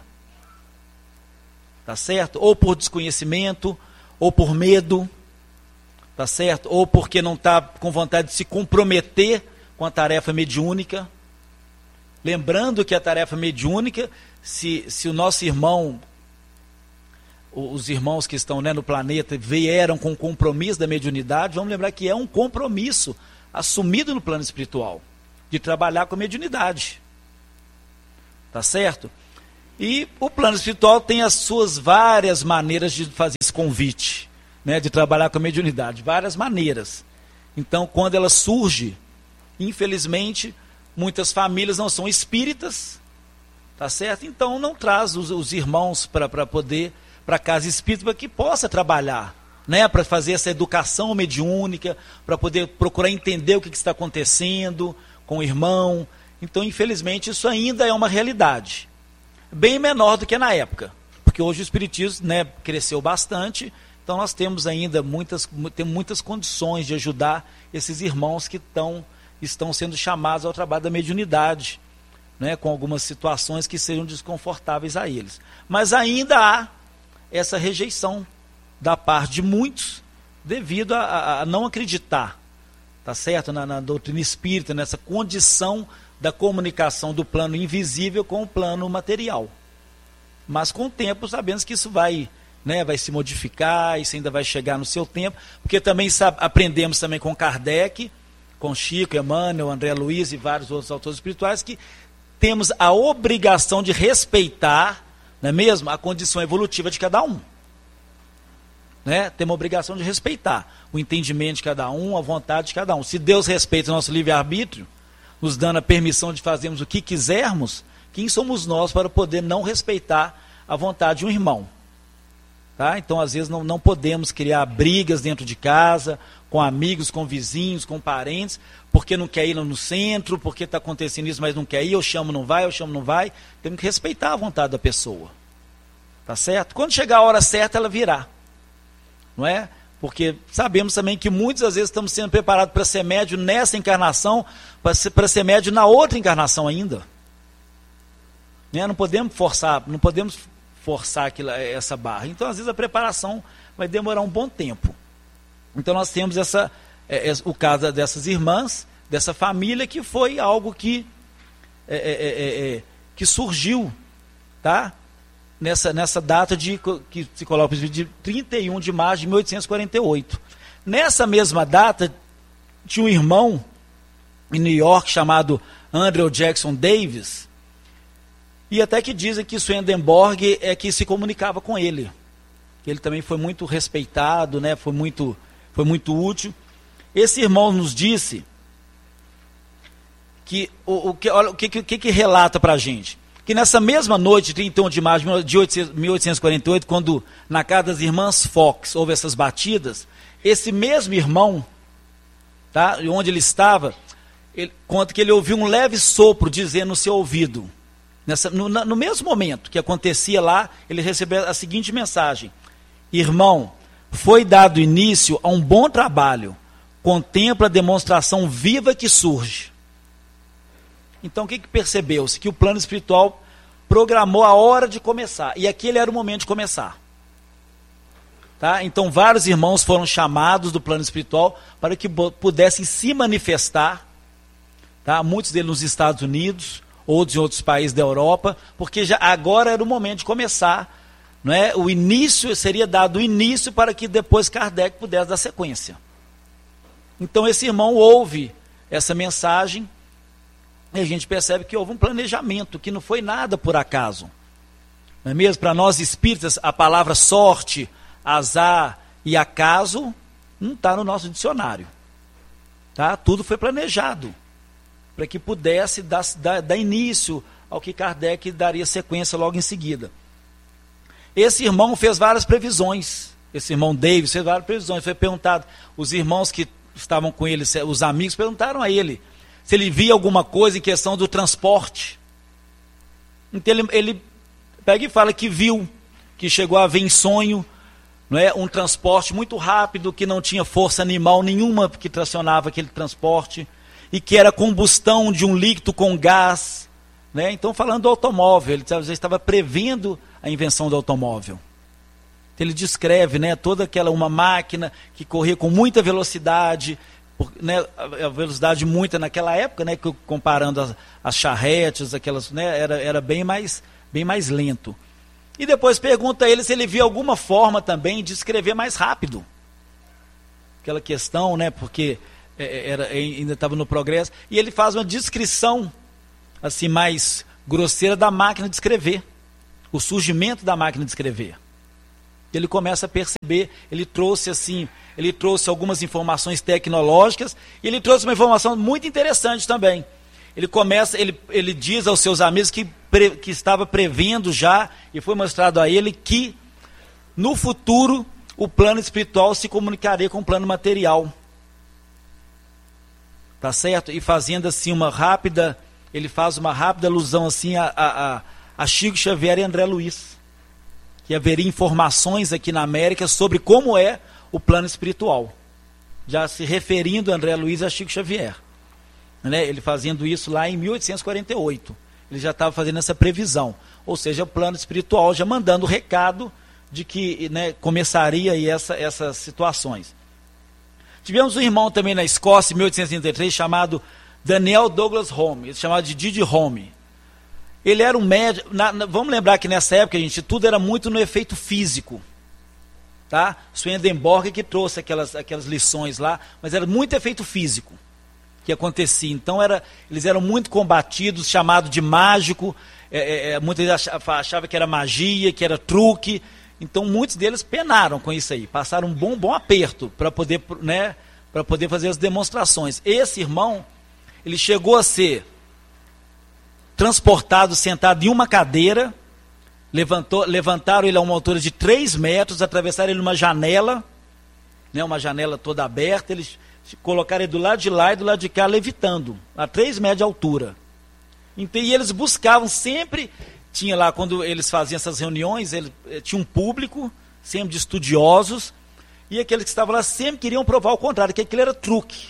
tá certo? Ou por desconhecimento, ou por medo. Tá certo? Ou porque não está com vontade de se comprometer com a tarefa mediúnica. Lembrando que a tarefa mediúnica, se, se o nosso irmão, os irmãos que estão, né, no planeta, vieram com o compromisso da mediunidade, vamos lembrar que é um compromisso assumido no plano espiritual, de trabalhar com a mediunidade. Tá certo? E o plano espiritual tem as suas várias maneiras de fazer esse convite, né, de trabalhar com a mediunidade, várias maneiras. Então, quando ela surge, infelizmente, muitas famílias não são espíritas, tá certo? Então, não traz os, os irmãos para poder, para a casa espírita, para que possa trabalhar, né, para fazer essa educação mediúnica, para poder procurar entender o que, que está acontecendo com o irmão. Então, infelizmente, isso ainda é uma realidade. Bem menor do que na época, porque hoje o espiritismo, né, cresceu bastante, então nós temos ainda muitas, temos muitas condições de ajudar esses irmãos que tão, estão sendo chamados ao trabalho da mediunidade, né, com algumas situações que sejam desconfortáveis a eles. Mas ainda há essa rejeição da parte de muitos, devido a, a, a não acreditar, tá certo, na, na doutrina espírita, nessa condição da comunicação do plano invisível com o plano material. Mas com o tempo sabemos que isso vai, né, vai se modificar, isso ainda vai chegar no seu tempo, porque também sabe, aprendemos também com Kardec, com Chico, Emmanuel, André Luiz e vários outros autores espirituais, que temos a obrigação de respeitar, não é mesmo, a condição evolutiva de cada um. Né? Temos a obrigação de respeitar o entendimento de cada um, a vontade de cada um. Se Deus respeita o nosso livre-arbítrio, nos dando a permissão de fazermos o que quisermos, quem somos nós para poder não respeitar a vontade de um irmão? Tá? Então, às vezes, não, não podemos criar brigas dentro de casa, com amigos, com vizinhos, com parentes, porque não quer ir no centro, porque está acontecendo isso, mas não quer ir, eu chamo, não vai, eu chamo, não vai. Temos que respeitar a vontade da pessoa. Tá certo? Quando chegar a hora certa, ela virá. Não é? Porque sabemos também que muitas às vezes estamos sendo preparados para ser médio nessa encarnação, para ser, para ser médio na outra encarnação ainda. Né? Não podemos forçar, não podemos forçar aquilo, essa barra. Então, às vezes, a preparação vai demorar um bom tempo. Então, nós temos essa, é, é, o caso dessas irmãs, dessa família, que foi algo que, é, é, é, é, que surgiu, tá? Nessa, nessa data de, que se coloca de trinta e um de março de mil oitocentos e quarenta e oito. Nessa mesma data, tinha um irmão em New York chamado Andrew Jackson Davis, e até que dizem que Swedenborg é que se comunicava com ele. Ele também foi muito respeitado, né? foi, muito, foi muito útil. Esse irmão nos disse que o, o, que, olha, o que, que, que relata para a gente. Que nessa mesma noite, trinta e um de março de mil oitocentos e quarenta e oito, quando na casa das irmãs Fox houve essas batidas, esse mesmo irmão, tá, onde ele estava, ele conta que ele ouviu um leve sopro dizendo no seu ouvido. Nessa, no, no mesmo momento que acontecia lá, ele recebeu a seguinte mensagem: irmão, foi dado início a um bom trabalho, contempla a demonstração viva que surge. Então, o que, que percebeu-se? Que o plano espiritual programou a hora de começar. E aquele era o momento de começar. Tá? Então, vários irmãos foram chamados do plano espiritual para que pudessem se manifestar. Tá? Muitos deles nos Estados Unidos, outros em outros países da Europa, porque já agora era o momento de começar. Não é? O início, seria dado o início para que depois Kardec pudesse dar sequência. Então, esse irmão ouve essa mensagem. E a gente percebe que houve um planejamento, que não foi nada por acaso. Não é mesmo? Para nós espíritas, a palavra sorte, azar e acaso não está no nosso dicionário. Tá? Tudo foi planejado para que pudesse dar, dar, dar início ao que Kardec daria sequência logo em seguida. Esse irmão fez várias previsões. Esse irmão Davis fez várias previsões. Foi perguntado, os irmãos que estavam com ele, os amigos, perguntaram a ele se ele via alguma coisa em questão do transporte. Então ele, ele pega e fala que viu, que chegou a ver em sonho, não é, um transporte muito rápido, que não tinha força animal nenhuma que tracionava aquele transporte, e que era combustão de um líquido com gás. Né? Então, falando do automóvel, ele já estava prevendo a invenção do automóvel. Então, ele descreve, né, toda aquela, uma máquina que corria com muita velocidade, Por, né, a velocidade muita naquela época, né, que, comparando as, as charretes, aquelas, né, era, era bem, mais, bem mais lento. E depois pergunta a ele se ele via alguma forma também de escrever mais rápido. Aquela questão, né, porque é, era, ainda estava no progresso. E ele faz uma descrição assim, mais grosseira da máquina de escrever. o surgimento da máquina de escrever. Ele começa a perceber, ele trouxe assim, ele trouxe algumas informações tecnológicas, e ele trouxe uma informação muito interessante também. Ele começa, ele, ele diz aos seus amigos que, pre, que estava prevendo já, e foi mostrado a ele, que no futuro o plano espiritual se comunicaria com o plano material. Tá certo? E fazendo assim uma rápida, ele faz uma rápida alusão assim a, a, a Chico Xavier e André Luiz. Que haveria informações aqui na América sobre como é o plano espiritual. Já se referindo a André Luiz e a Chico Xavier. Né? Ele fazendo isso lá em mil oitocentos e quarenta e oito. Ele já estava fazendo essa previsão. Ou seja, o plano espiritual já mandando o recado de que, né, começaria aí essa, essas situações. Tivemos um irmão também na Escócia, em mil oitocentos e trinta e três, chamado Daniel Douglas Home, chamado de Didi Home. Ele era um médico, na, na, vamos lembrar que nessa época, gente, tudo era muito no efeito físico. Tá? Swedenborg que trouxe aquelas, aquelas lições lá, mas era muito efeito físico que acontecia. Então era, eles eram muito combatidos, chamado de mágico, é, é, muitos achavam que era magia, que era truque. Então muitos deles penaram com isso aí, passaram um bom, bom aperto para poder, né, para poder fazer as demonstrações. Esse irmão, ele chegou a ser transportado, sentado em uma cadeira, levantou, levantaram ele a uma altura de três metros, atravessaram ele numa janela, né, uma janela toda aberta, eles colocaram ele do lado de lá e do lado de cá, levitando, a três metros de altura. Então, e eles buscavam sempre, tinha lá, quando eles faziam essas reuniões, ele, tinha um público, sempre de estudiosos, e aqueles que estavam lá sempre queriam provar o contrário, que aquilo era truque.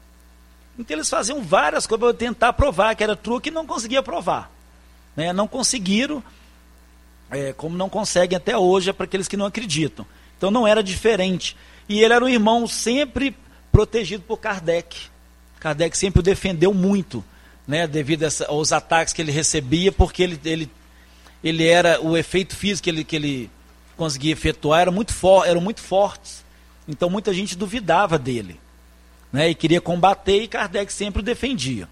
Então eles faziam várias coisas para tentar provar que era truque e não conseguia provar. Né? Não conseguiram, é, como não conseguem até hoje, é para aqueles que não acreditam. Então não era diferente. E ele era um irmão sempre protegido por Kardec. Kardec sempre o defendeu muito, né, devido a essa, aos ataques que ele recebia, porque ele, ele, ele era, o efeito físico que ele, que ele conseguia efetuar era muito for, eram muito fortes. Então muita gente duvidava dele. Né, e queria combater, e Kardec sempre o defendia.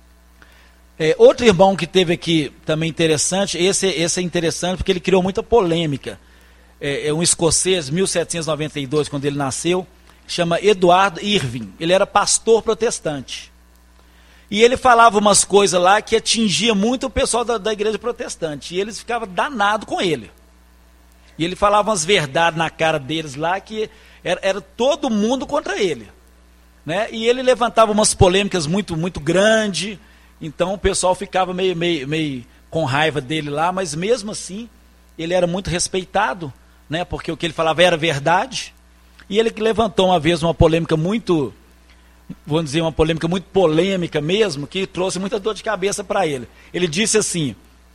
É, outro irmão que teve aqui também interessante, esse, esse é interessante porque ele criou muita polêmica. É, é um escocês, mil setecentos e noventa e dois, quando ele nasceu, chama Eduardo Irving. Ele era pastor protestante. E ele falava umas coisas lá que atingia muito o pessoal da, da igreja protestante. E eles ficavam danados com ele. E ele falava umas verdades na cara deles lá que era, era todo mundo contra ele. Né? E ele levantava umas polêmicas muito, muito grandes, então o pessoal ficava meio, meio, meio com raiva dele lá, mas mesmo assim, ele era muito respeitado, né? Porque o que ele falava era verdade, e ele que levantou uma vez uma polêmica muito, vamos dizer, uma polêmica muito polêmica mesmo, que trouxe muita dor de cabeça para ele. Ele disse assim,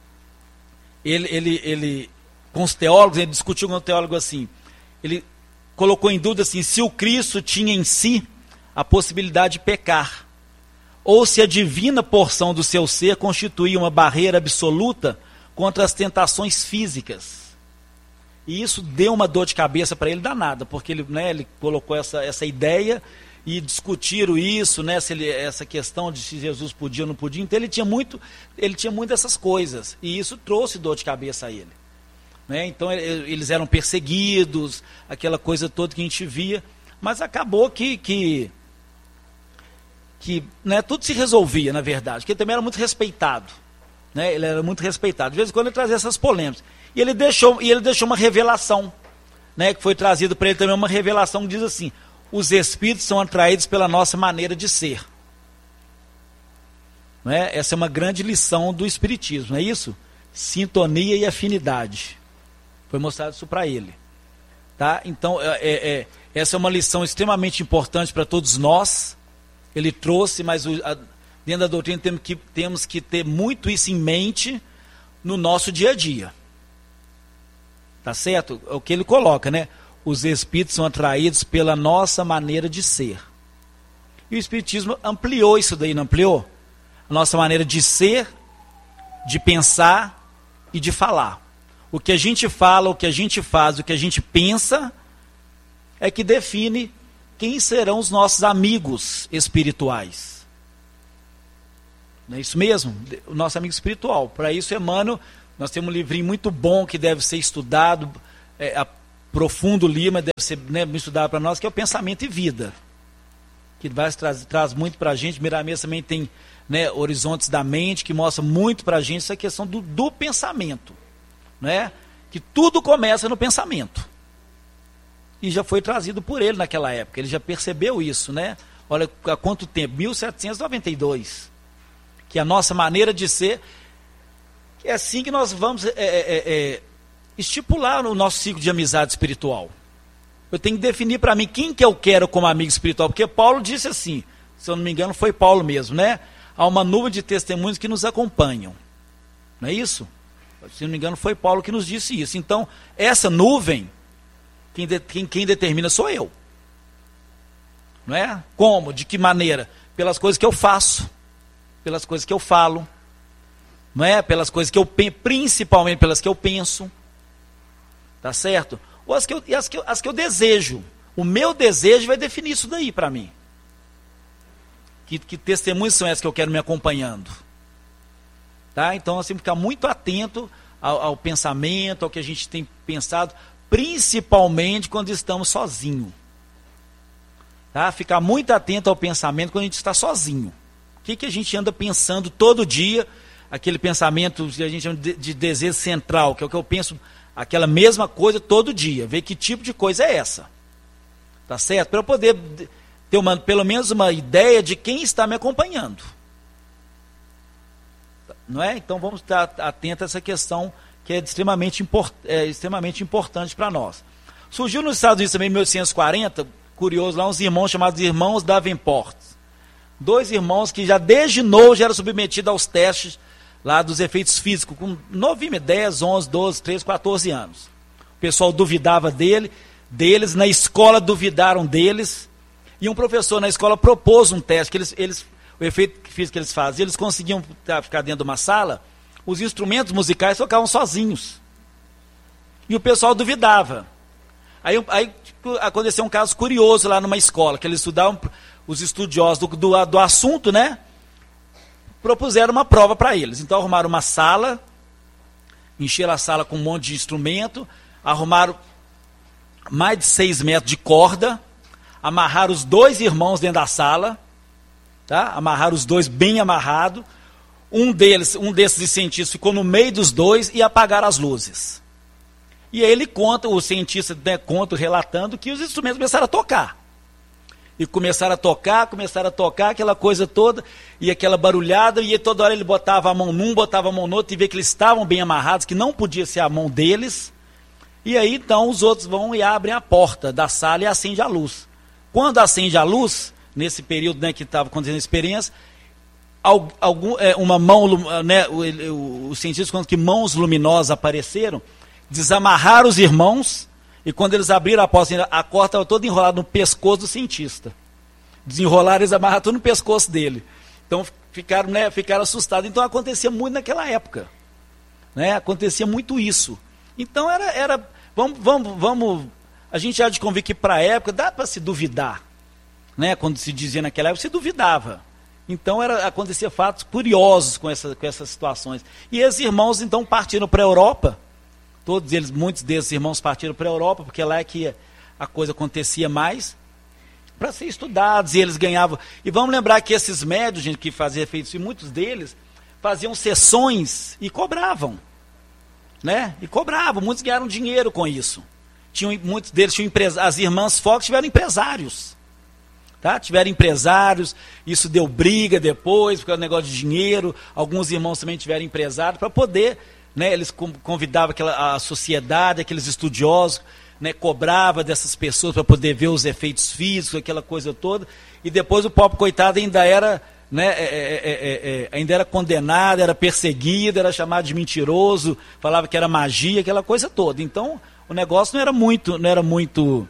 ele, ele, ele, com os teólogos, ele discutiu com o teólogo assim, ele colocou em dúvida assim, se o Cristo tinha em si a possibilidade de pecar, ou se a divina porção do seu ser constituía uma barreira absoluta contra as tentações físicas. E isso deu uma dor de cabeça para ele danada, porque ele, né, ele colocou essa, essa ideia e discutiram isso, né, se ele, essa questão de se Jesus podia ou não podia. Então ele tinha muito, ele tinha muito dessas coisas, e isso trouxe dor de cabeça a ele. Né? Então eles eram perseguidos, aquela coisa toda que a gente via, mas acabou que... que que, né, tudo se resolvia, na verdade, porque ele também era muito respeitado, né, ele era muito respeitado, de vez em quando ele trazia essas polêmicas, e ele deixou, e ele deixou uma revelação, né, que foi trazido para ele também, uma revelação que diz assim, os espíritos são atraídos pela nossa maneira de ser, né, essa é uma grande lição do espiritismo, não é isso? Sintonia e afinidade, foi mostrado isso para ele, tá? Então, é, é, essa é uma lição extremamente importante para todos nós. Ele trouxe, mas o, a, dentro da doutrina temos que, temos que ter muito isso em mente no nosso dia a dia. Tá certo? É o que ele coloca, né? Os espíritos são atraídos pela nossa maneira de ser. E o espiritismo ampliou isso daí, não ampliou? A nossa maneira de ser, de pensar e de falar. O que a gente fala, o que a gente faz, o que a gente pensa é que define quem serão os nossos amigos espirituais. Não é isso mesmo? O nosso amigo espiritual. Para isso, Emmanuel Nós temos um livrinho muito bom que deve ser estudado, é, a profundo Lima, deve ser, né, estudado para nós, que é o Pensamento e Vida. Que vai, traz, traz muito para a gente. Miramês também tem, né, Horizontes da Mente, que mostra muito para a gente essa questão do, do pensamento. Né? Que tudo começa no pensamento. E já foi trazido por ele naquela época. Ele já percebeu isso, né? Olha há quanto tempo? mil setecentos e noventa e dois. Que a nossa maneira de ser, é assim que nós vamos é, é, é, estipular no nosso ciclo de amizade espiritual. Eu tenho que definir para mim quem que eu quero como amigo espiritual. Porque Paulo disse assim, se eu não me engano foi Paulo mesmo, né? Há uma nuvem de testemunhos que nos acompanham. Não é isso? Se não me engano foi Paulo que nos disse isso. Então, essa nuvem, quem, de, quem, quem determina sou eu. Não é? Como? De que maneira? Pelas coisas que eu faço, pelas coisas que eu falo, não é? Pelas coisas que eu penso, principalmente pelas que eu penso, tá certo? Ou as que eu, as que eu, as que eu desejo. O meu desejo vai definir isso daí para mim. Que, que testemunhos são essas que eu quero me acompanhando? Tá? Então, assim, ficar muito atento ao, ao pensamento, ao que a gente tem pensado, principalmente quando estamos sozinhos. Tá? Ficar muito atento ao pensamento quando a gente está sozinho. O que, que a gente anda pensando todo dia, aquele pensamento que a gente chama de, de desejo central, que é o que eu penso, aquela mesma coisa todo dia, ver que tipo de coisa é essa. Tá certo? Para eu poder ter uma, pelo menos uma ideia de quem está me acompanhando. Não é? Então vamos estar atentos a essa questão que é extremamente, import, é, extremamente importante para nós. Surgiu nos Estados Unidos também em mil oitocentos e quarenta, curioso, lá uns irmãos chamados Irmãos Davenport. Dois irmãos que já desde novo já eram submetidos aos testes lá dos efeitos físicos, com novinho, dez, onze, doze, treze, quatorze anos. O pessoal duvidava dele, deles, na escola duvidaram deles, e um professor na escola propôs um teste, que eles, eles, o efeito físico que eles faziam, eles conseguiam ficar dentro de uma sala, os instrumentos musicais tocavam sozinhos. E o pessoal duvidava. Aí, aí aconteceu um caso curioso lá numa escola, que eles estudavam, os estudiosos do, do, do assunto, né? Propuseram uma prova para eles. Então arrumaram uma sala, encheram a sala com um monte de instrumento, arrumaram mais de seis metros de corda, amarraram os dois irmãos dentro da sala, tá? Amarraram os dois bem amarrados. Um deles, um desses cientistas ficou no meio dos dois e apagaram as luzes. E aí ele conta, o cientista, né, conta, relatando que os instrumentos começaram a tocar. E começaram a tocar, começaram a tocar, aquela coisa toda, e aquela barulhada, e toda hora ele botava a mão num, botava a mão no outro, e vê que eles estavam bem amarrados, que não podia ser a mão deles. E aí então os outros vão e abrem a porta da sala e acende a luz. Quando acende a luz, nesse período, né, que estava acontecendo a experiência, algum, é, uma mão, né, os cientistas contam que mãos luminosas apareceram, desamarraram os irmãos, e quando eles abriram a porta, a corda estava toda enrolada no pescoço do cientista. Desenrolaram, eles amarraram tudo no pescoço dele. Então ficaram, né, ficaram assustados. Então acontecia muito naquela época. Né? Acontecia muito isso. Então era, era vamos, vamos, vamos, a gente já de convir que para a época dá para se duvidar. Né? Quando se dizia naquela época, se duvidava. Então era, acontecia fatos curiosos com, essa, com essas situações. E esses irmãos então partiram para a Europa. Todos eles, muitos desses irmãos partiram para a Europa, porque lá é que a coisa acontecia mais, para ser estudados, e eles ganhavam. E vamos lembrar que esses médios, gente, que faziam efeitos, e muitos deles faziam sessões e cobravam. Né? E cobravam, muitos ganharam dinheiro com isso. Tinham, muitos deles tinham empresários, as irmãs Fox tiveram empresários. Tá? Tiveram empresários, isso deu briga depois, por causa do negócio de dinheiro. Alguns irmãos também tiveram empresários para poder... Né, eles convidavam aquela, a sociedade, aqueles estudiosos, né, cobrava dessas pessoas para poder ver os efeitos físicos, aquela coisa toda, e depois o pobre coitado ainda era, né, é, é, é, é, ainda era condenado, era perseguido, era chamado de mentiroso, falava que era magia, aquela coisa toda. Então o negócio não era muito, não era muito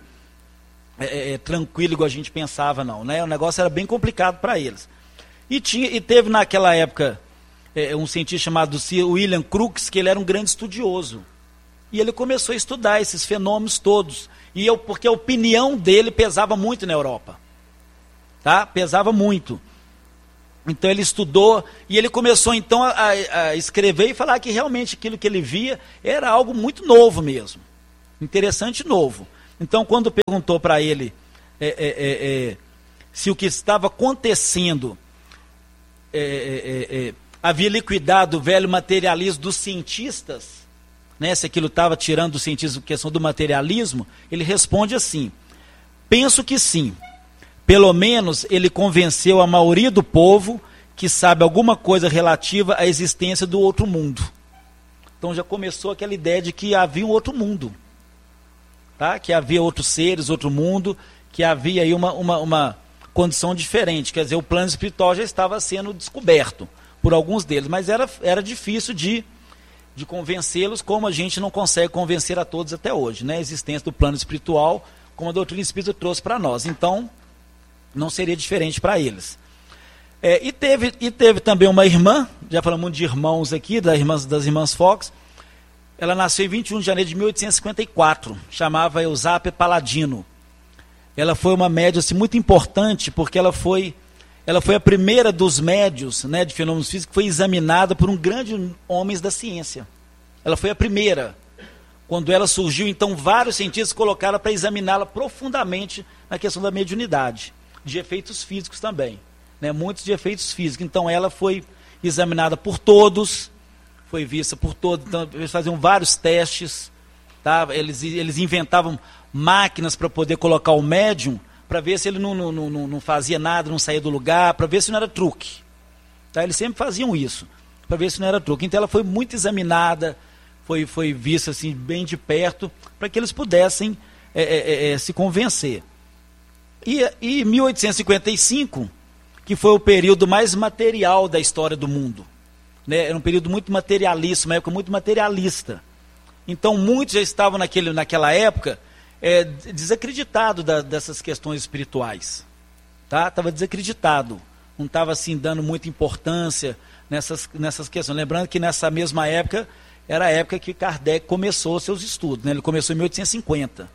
é, é, tranquilo igual a gente pensava, não, né? O negócio era bem complicado para eles. E, tinha, e teve naquela época É, um cientista chamado William Crookes, que ele era um grande estudioso. E ele começou a estudar esses fenômenos todos. E eu, porque a opinião dele pesava muito na Europa. Tá? Pesava muito. Então ele estudou e ele começou então a, a escrever e falar que realmente aquilo que ele via era algo muito novo mesmo, interessante e novo. Então quando perguntou para ele é, é, é, é, se o que estava acontecendo é, é, é, havia liquidado o velho materialismo dos cientistas, né, se aquilo estava tirando do cientismo a questão do materialismo, ele responde assim: penso que sim. Pelo menos ele convenceu a maioria do povo que sabe alguma coisa relativa à existência do outro mundo. Então já começou aquela ideia de que havia um outro mundo, tá? Que havia outros seres, outro mundo, que havia aí uma, uma, uma condição diferente. Quer dizer, o plano espiritual já estava sendo descoberto por alguns deles, mas era, era difícil de, de convencê-los, como a gente não consegue convencer a todos até hoje, né? A existência do plano espiritual, como a doutrina espírita trouxe para nós. Então, não seria diferente para eles. É, e, teve, e teve também uma irmã, já falamos de irmãos aqui, das irmãs, das irmãs Fox. Ela nasceu em vinte e um de janeiro de mil oitocentos e cinquenta e quatro, chamava Eusápia Paladino. Ela foi uma médium assim, muito importante, porque ela foi, ela foi a primeira dos médios, né, de fenômenos físicos que foi examinada por um grande homem da ciência. Ela foi a primeira. Quando ela surgiu, então vários cientistas colocaram para examiná-la profundamente na questão da mediunidade, de efeitos físicos também, né? Muitos de efeitos físicos. Então ela foi examinada por todos, foi vista por todos, então eles faziam vários testes, tá? eles, eles inventavam máquinas para poder colocar o médium, para ver se ele não, não, não, não fazia nada, não saía do lugar, para ver se não era truque. Tá? Eles sempre faziam isso, para ver se não era truque. Então ela foi muito examinada, foi, foi vista assim, bem de perto, para que eles pudessem é, é, é, se convencer. E em mil oitocentos e cinquenta e cinco, que foi o período mais material da história do mundo, né? Era um período muito materialista, uma época muito materialista. Então muitos já estavam naquele, naquela época é, desacreditados da, dessas questões espirituais. Tá? Estava desacreditado, não estava assim, dando muita importância nessas, nessas questões. Lembrando que nessa mesma época, era a época que Kardec começou seus estudos, né? Ele começou em mil oitocentos e cinquenta,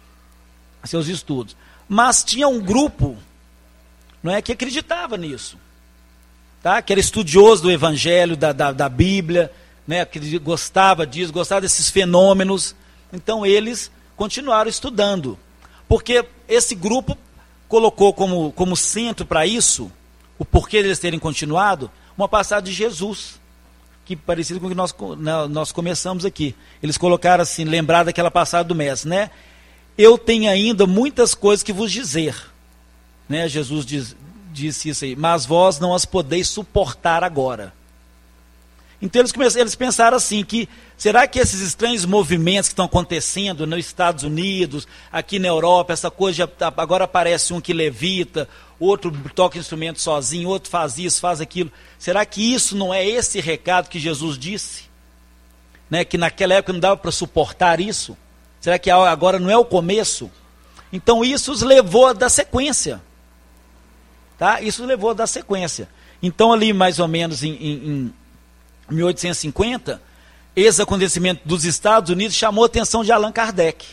seus estudos. Mas tinha um grupo, não é, que acreditava nisso, tá? Que era estudioso do Evangelho, da, da, da Bíblia, né? Que gostava disso, gostava desses fenômenos. Então eles continuaram estudando, porque esse grupo colocou como, como centro para isso, o porquê deles terem continuado, uma passagem de Jesus, que parecido com o que nós, nós começamos aqui. Eles colocaram assim, lembrar daquela passagem do mestre, né? Eu tenho ainda muitas coisas que vos dizer, né? Jesus diz, disse isso aí, mas vós não as podeis suportar agora. Então eles, começaram, eles pensaram assim, que será que esses estranhos movimentos que estão acontecendo nos Estados Unidos, aqui na Europa, essa coisa, de, agora aparece um que levita, outro toca instrumento sozinho, outro faz isso, faz aquilo. Será que isso não é esse recado que Jesus disse? Né? Que naquela época não dava para suportar isso? Será que agora não é o começo? Então isso os levou a dar sequência. Tá? Isso os levou a dar sequência. Então ali mais ou menos em, em, em mil oitocentos e cinquenta, esse acontecimento dos Estados Unidos chamou a atenção de Allan Kardec.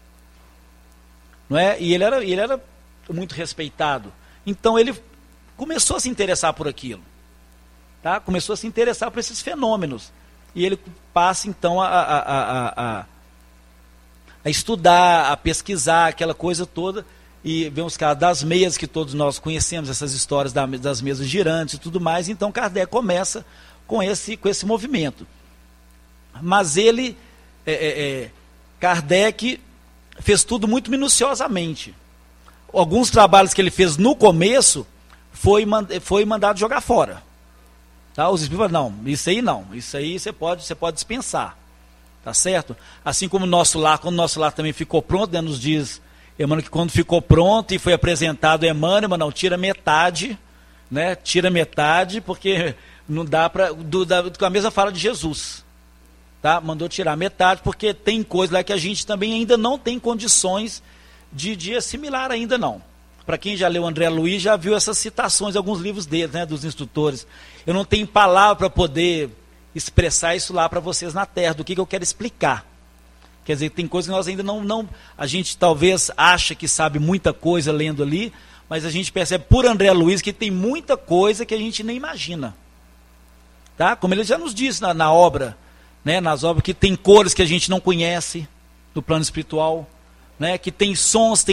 Não é? E ele era, ele era muito respeitado. Então ele começou a se interessar por aquilo. Tá? Começou a se interessar por esses fenômenos. E ele passa então a... a, a, a a estudar, a pesquisar, aquela coisa toda, e vem os casos das mesas, que todos nós conhecemos, essas histórias das mesas girantes e tudo mais. Então Kardec começa com esse, com esse movimento. Mas ele, é, é, Kardec, fez tudo muito minuciosamente. Alguns trabalhos que ele fez no começo, foi, foi mandado jogar fora. Tá? Os espíritos falaram, não, isso aí não, isso aí você pode, você pode dispensar. Tá certo? Assim como o nosso lar, quando o nosso lar também ficou pronto, né, nos diz Emmanuel que quando ficou pronto e foi apresentado a Emmanuel, mas não, tira metade, né? Tira metade, porque não dá para, com a mesma fala de Jesus, tá? Mandou tirar metade, porque tem coisa lá que a gente também ainda não tem condições de, de assimilar ainda não. Para quem já leu André Luiz, já viu essas citações em alguns livros dele, né, dos instrutores. Eu não tenho palavra para poder expressar isso lá para vocês na Terra, do que, que eu quero explicar. Quer dizer, tem coisas que nós ainda não, não... A gente talvez acha que sabe muita coisa lendo ali, mas a gente percebe por André Luiz que tem muita coisa que a gente nem imagina. Tá? Como ele já nos disse na, na obra, né, nas obras, que tem cores que a gente não conhece, do plano espiritual, né, que tem sons, tem